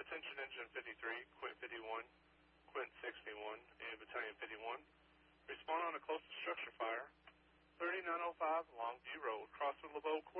Attention Engine 53, Quint 51, Quint 61, and Battalion 51. Respond on a close to structure fire. 3905 Longview Road, Crossing LeBeau Court.